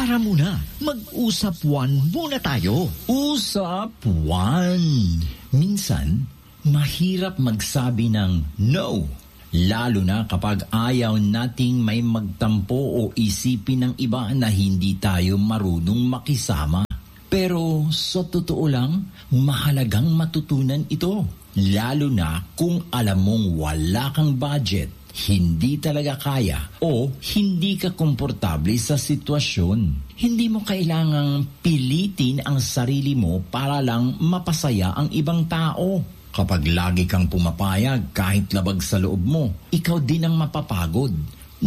Tara muna, mag-usap one muna tayo. Usap one. Minsan, mahirap magsabi ng no. Lalo na kapag ayaw nating may magtampo o isipin ng iba na hindi tayo marunong makisama. Pero sa totoo lang, mahalagang matutunan ito. Lalo na kung alam mong wala kang budget, hindi talaga kaya o hindi ka komportable sa sitwasyon. Hindi mo kailangang pilitin ang sarili mo para lang mapasaya ang ibang tao. Kapag lagi kang pumapayag kahit labag sa loob mo, ikaw din ang mapapagod,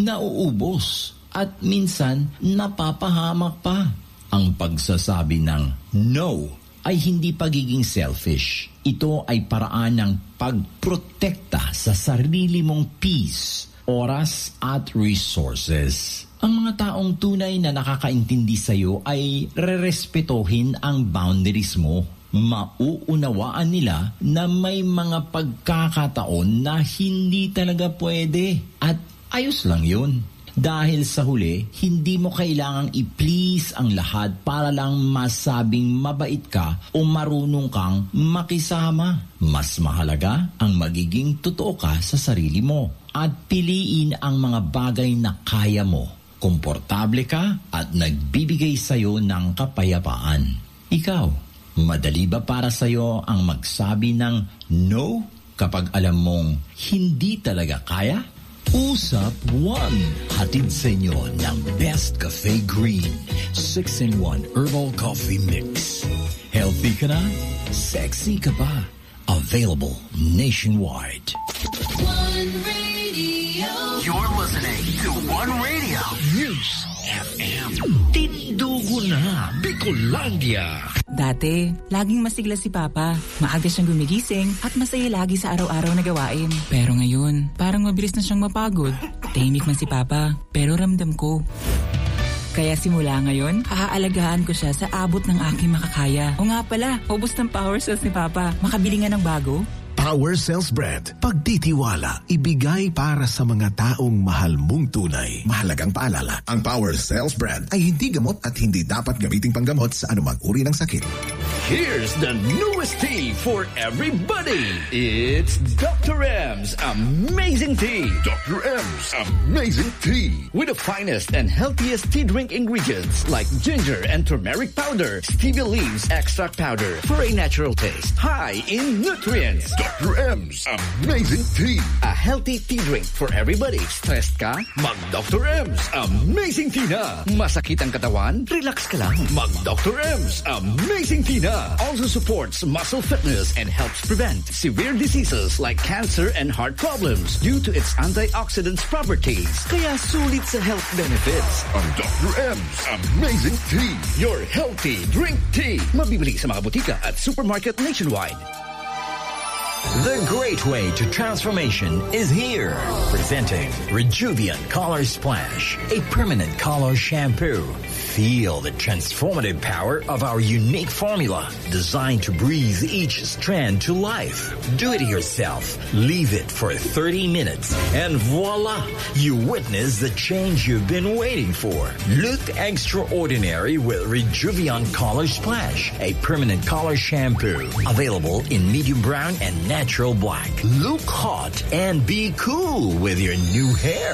nauubos at minsan napapahamak pa. Ang pagsasabi ng no ay hindi pagiging selfish. Ito ay paraan ng pagprotekta sa sarili mong peace, oras at resources. Ang mga taong tunay na nakakaintindi sa iyo ay rerespetohin ang boundaries mo. Mauunawaan nila na may mga pagkakataon na hindi talaga pwede at ayos lang yun. Dahil sa huli, hindi mo kailangang i-please ang lahat para lang masabing mabait ka o marunong kang makisama. Mas mahalaga ang magiging totoo ka sa sarili mo at piliin ang mga bagay na kaya mo, komportable ka at nagbibigay sa'yo ng kapayapaan. Ikaw, madali ba para sa'yo ang magsabi ng no kapag alam mong hindi talaga kaya? Usap 1. Hatid sa inyo ng Best Cafe Green 6-in-1 Herbal Coffee Mix. Healthy ka na? Sexy ka pa? Available nationwide. One Radio. You're listening to One Radio. News FM. Tindugo na, Bicolandia. Dati, laging masigla si Papa. Maaga siyang gumigising at masaya lagi sa araw-araw na gawain. Pero ngayon, parang mabilis na siyang mapagod. Tahimik man si Papa, pero ramdam ko. Kaya simula ngayon, aalagaan ko siya sa abot ng aking makakaya. O nga pala, ubos ng power cells ni Papa. Makabili nga ng bago. Power Cells Brand. Pagtitiwala, ibigay para sa mga taong mahal mong tunay. Mahalagang paalala, ang Power Cells Brand ay hindi gamot at hindi dapat gamiting panggamot sa anumang uri ng sakit. Here's the newest tea for everybody. It's Dr. M's Amazing Tea. Dr. M's Amazing Tea. With the finest and healthiest tea drink ingredients like ginger and turmeric powder, stevia leaves extract powder for a natural taste, high in nutrients. Dr. M's Amazing Tea. A healthy tea drink for everybody. Stressed ka? Mag Dr. M's Amazing Tea na. Masakit ang katawan? Relax ka lang. Mag Dr. M's Amazing Tea na. Also supports muscle fitness and helps prevent severe diseases like cancer and heart problems due to its antioxidants properties. Kaya sulit sa health benefits. Ang Dr. M's Amazing Tea. Your healthy drink tea. Mabibili sa mga butika at supermarket nationwide. The great way to transformation is here. Presenting Rejuvian Color Splash, a permanent color shampoo. Feel the transformative power of our unique formula, designed to breathe each strand to life. Do it yourself. Leave it for 30 minutes, and voila! You witness the change you've been waiting for. Look extraordinary with Rejuvian Color Splash, a permanent color shampoo. Available in medium brown and natural black. Look hot and be cool with your new hair.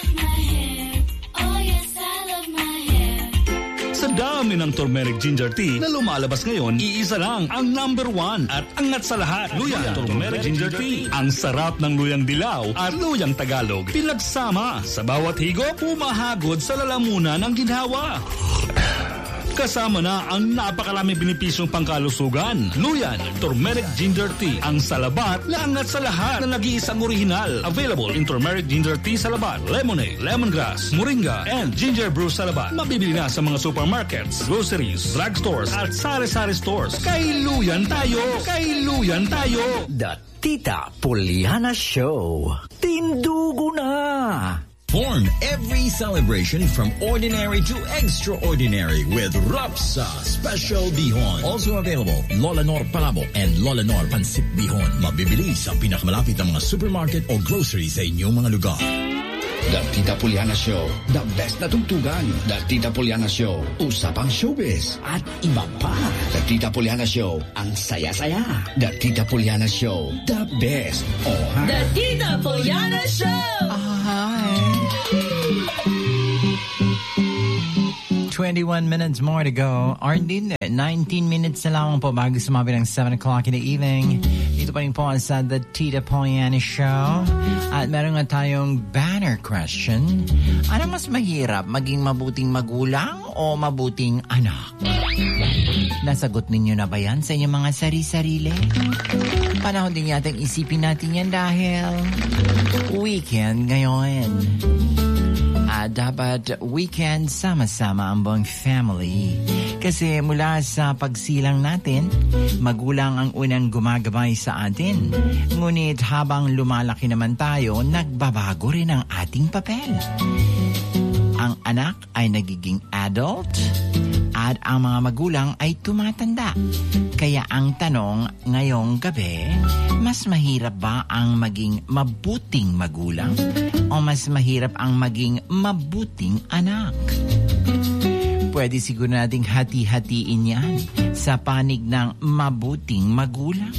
Sa dami ng turmeric ginger tea na lumalabas ngayon, iisa lang ang number 1 at angat sa lahat. Luyang turmeric ginger tea. Ang sarap ng luyang dilaw at luyang Tagalog. Pinagsama sa bawat higop, pumahagod sa lalamunan ng ginhawa. Kasama na ang napakaraming benepisyong pangkalusugan. Luyan, turmeric ginger tea. Ang salabat na angat sa lahat na nag-iisang orihinal. Available in turmeric ginger tea salabat, lemonade, lemongrass, moringa, and ginger brew salabat. Mabibili na sa mga supermarkets, groceries, drugstores, at sari-sari stores. Kay Luyan tayo! Kay Luyan tayo! The Tita Poliana Show. Tindugo na! Form every celebration from ordinary to extraordinary with Rapsa Special Bihon. Also available, Lola Nor Palabo and Lola Nor Pansip Bihon. Mabibili sa pinakamalapit ng mga supermarket o grocery sa inyong mga lugar. The Tita Poliana Show. The best na tugtugan. The Tita Poliana Show. Usapang showbiz. At iba pa. The Tita Poliana Show. Ang saya-saya. The Tita Poliana Show. The best. Oh, ha? The Tita Poliana Show! 21 minutes more to go. Or hindi, 19 minutes na lang po bago sumabi ng 7 o'clock in the evening. Dito pa rin po sa The Tita Poliana Show. At meron nga tayong banner question. Ano mas mahirap, maging mabuting magulang o mabuting anak? Nasagot ninyo na ba yan sa inyong mga sari-sarili? Panahon din yatang isipin natin yan dahil weekend ngayon. Dapat weekend sama-sama ang buong family. Kasi mula sa pagsilang natin, magulang ang unang gumagabay sa atin. Ngunit habang lumalaki naman tayo, nagbabago rin ang ating papel. Ang anak ay nagiging adult at ang mga magulang ay tumatanda. Kaya ang tanong ngayong gabi, mas mahirap ba ang maging mabuting magulang o mas mahirap ang maging mabuting anak? Pwede siguro nating hati-hatiin yan sa panig ng mabuting magulang.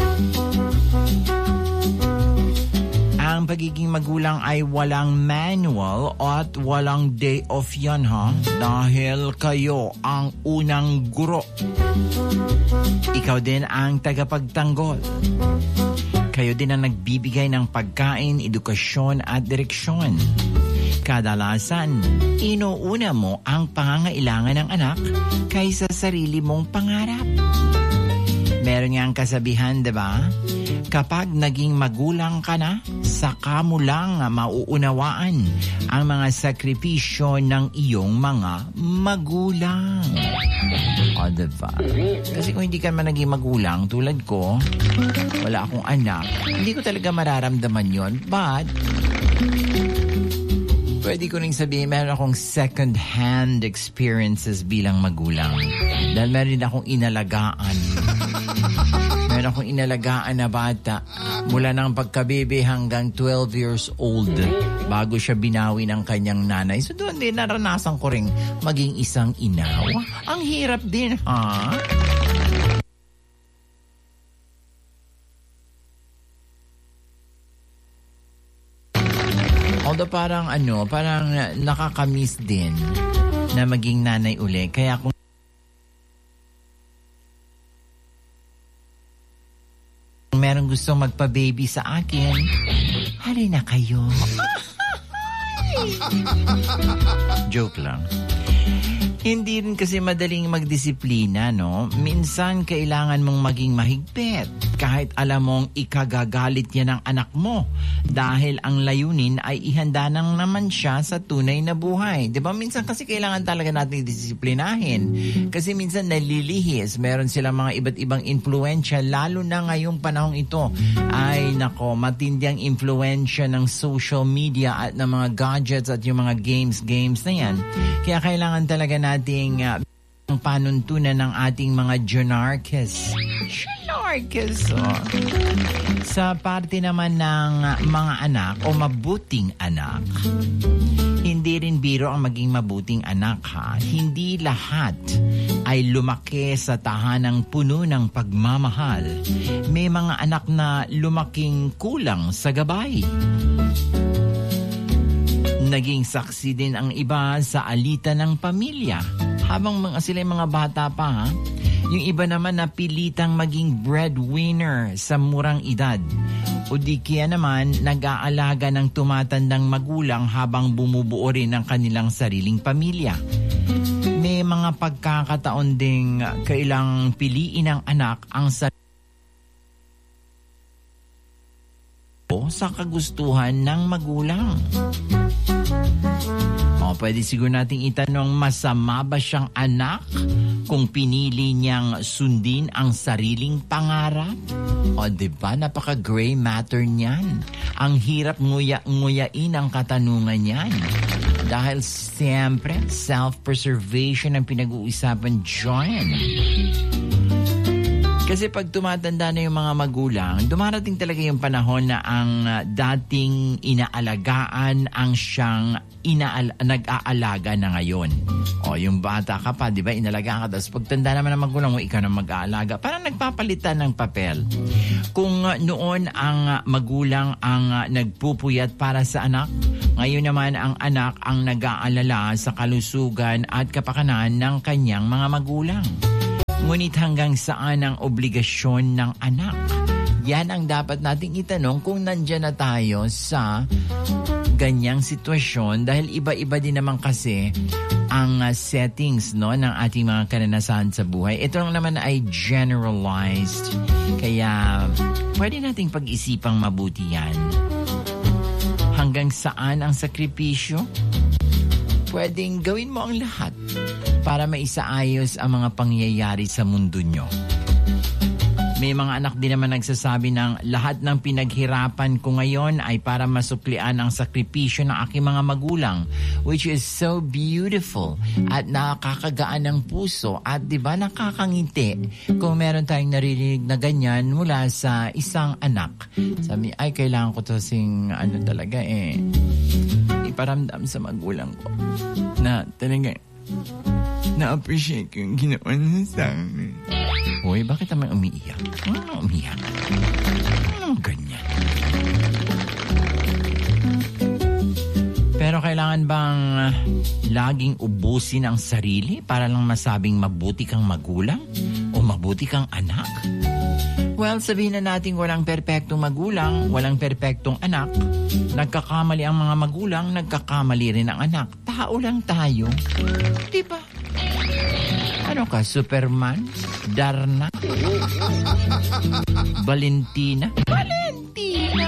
Ang pagiging magulang ay walang manual at walang day off yan, ha? Dahil kayo ang unang guro. Ikaw din ang tagapagtanggol. Kayo din ang nagbibigay ng pagkain, edukasyon at direksyon. Kadalasan, inuuna mo ang pangangailangan ng anak kaysa sarili mong pangarap. Meron nga ang kasabihan, diba? Kapag naging magulang ka na, saka mo lang mauunawaan ang mga sakripisyo ng iyong mga magulang. O, diba? Kasi kung hindi ka man naging magulang, tulad ko, wala akong anak, hindi ko talaga mararamdaman yon. But, pwede ko rin sabihin, meron akong second-hand experiences bilang magulang. Dahil meron din akong inalagaan. Meron akong inalagaan na bata mula ng pagkabebe hanggang 12 years old bago siya binawi ng kanyang nanay. So doon din naranasan ko rin maging isang inaw. Ang hirap din, ha? Although parang nakakamiss din na maging nanay uli. Kaya kung merong gustong magpa-baby sa akin, halina kayo. Joke lang. Hindi rin kasi madaling magdisiplina, no? Minsan kailangan mong maging mahigpit kahit alam mong ikagagalit yan ng anak mo dahil ang layunin ay ihanda nang naman siya sa tunay na buhay. Diba? Minsan kasi kailangan talaga natin disiplinahin kasi minsan nalilihis. Meron silang mga iba't ibang influensya lalo na ngayong panahong ito. Ay nako, matindi ang influensya ng social media at ng mga gadgets at yung mga games na yan. Kaya kailangan talaga nating ang panuntunan ng ating mga Junarkes. Sa parte naman ng mga anak o mabuting anak, hindi rin biro ang maging mabuting anak, ha? Hindi lahat ay lumaki sa tahanang puno ng pagmamahal. May mga anak na lumaking kulang sa gabay. Naging saksi din ang iba sa alitan ng pamilya habang sila mga bata pa, ha? Yung iba naman napilitang maging breadwinner sa murang edad. O di kaya naman nag-aalaga ng tumatandang magulang habang bumubuo rin ng kanilang sariling pamilya. May mga pagkakataon ding kailang piliin ng anak ang sa kagustuhan ng magulang. Pwede siguro nating itanong, masama ba siyang anak kung pinili niyang sundin ang sariling pangarap? O diba, napaka-gray matter niyan. Ang hirap nguyain ang katanungan niyan. Dahil siyempre, self-preservation ang pinag-uusapan dyan. Kasi pag tumatanda na yung mga magulang, dumarating talaga yung panahon na ang dating inaalagaan ang siyang nag-aalaga na ngayon. O yung bata ka pa, di ba, inalagaan ka. Tapos pagtanda naman ng magulang mo, ikaw na mag-aalaga. Parang nagpapalitan ng papel. Kung noon ang magulang ang nagpupuyat para sa anak, ngayon naman ang anak ang nag-aalala sa kalusugan at kapakanan ng kanyang mga magulang. Ngunit hanggang saan ang obligasyon ng anak? Yan ang dapat nating itanong kung nandyan na tayo sa ganyang sitwasyon dahil iba-iba din naman kasi ang settings no, ng ating mga karanasan sa buhay. Ito lang naman ay generalized. Kaya pwede nating pag-isipang mabuti yan. Hanggang saan ang sakripisyo? Pwedeng gawin mo ang lahat para maisaayos ang mga pangyayari sa mundo nyo. May mga anak din naman nagsasabi ng lahat ng pinaghirapan ko ngayon ay para masuklian ang sakripisyo ng aking mga magulang, which is so beautiful at nakakagaan ng puso at diba nakakangiti kung meron tayong naririnig na ganyan mula sa isang anak. Sabi, ay kailangan ko to sing talaga iparamdam sa magulang ko na talaga na-appreciate ko yung ginawa niya sa amin. Hoy, bakit naman umiiyak? Ano umiiyak? Ano ganyan? Pero kailangan bang laging ubusin ang sarili para lang masabing mabuti kang magulang o mabuti kang anak? Well, sabihin na natin walang perpektong magulang, walang perpektong anak. Nagkakamali ang mga magulang, nagkakamali rin ang anak. Tao lang tayo. Diba? Ano ka, Superman? Darna? Valentina? Valentina!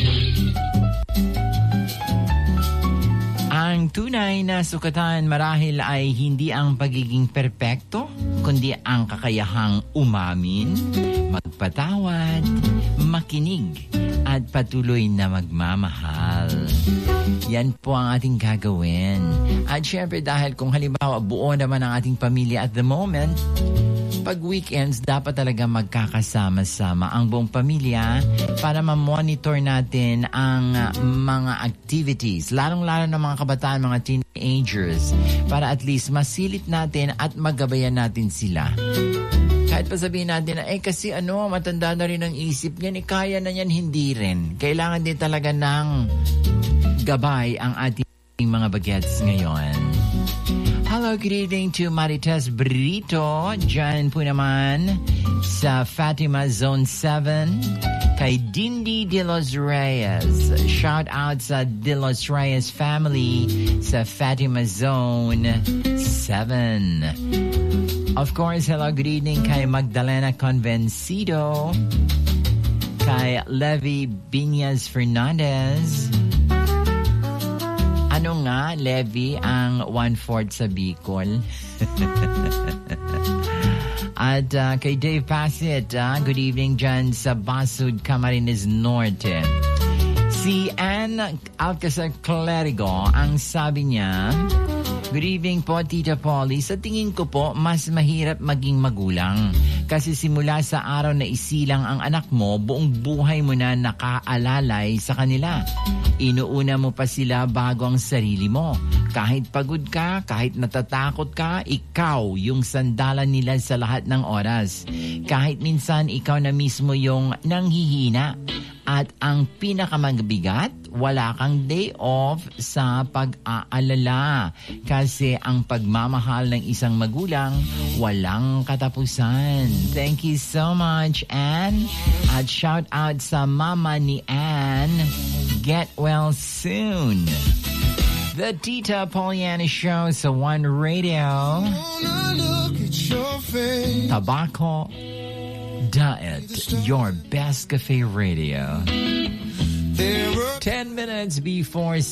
Ang tunay na sukatan marahil ay hindi ang pagiging perpekto, kundi ang kakayahang umamin, magpatawad, makinig, at patuloy na magmamahal. Yan po ang ating gagawin. At syempre dahil kung halimbawa buo naman ang ating pamilya at the moment, pag weekends, dapat talaga magkakasama-sama ang buong pamilya para ma-monitor natin ang mga activities, lalong-lalo ng mga kabataan, mga teenagers, para at least masilip natin at magabayan natin sila. Kahit pa sabihin natin na, kasi matanda na rin ang isip niyan, kaya na niyan, hindi rin. Kailangan din talaga ng gabay ang ating mga bagets ngayon. Hello, good evening to Marites Brito. Diyan po naman sa Fatima Zone 7. Kay Dindi De Los Reyes. Shout out sa De Los Reyes family sa Fatima Zone 7. Of course, hello, good evening kay Magdalena Convencido. Kay Levi Binyas Fernandez. Ano nga, Levi, ang 1/4 sa Bicol? At kay Dave Passit, good evening dyan sa Basud, Camarines Norte. Si Anne Alcazar Clerigo, ang sabi niya, good evening po, Tita Polly. Sa tingin ko po, mas mahirap maging magulang. Kasi simula sa araw na isilang ang anak mo, buong buhay mo na nakaalalay sa kanila. Inuuna mo pa sila bago ang sarili mo. Kahit pagod ka, kahit natatakot ka, ikaw yung sandalan nila sa lahat ng oras. Kahit minsan ikaw na mismo yung nanghihina. At ang pinakamagbigat, wala kang day off sa pag-aalala. Kasi ang pagmamahal ng isang magulang, walang katapusan. Thank you so much, Anne. At shout out sa mama ni Anne. Get well soon. The Tita Pollyanna Show sa One Radio. Tobacco Diet, your best cafe radio. 10 minutes before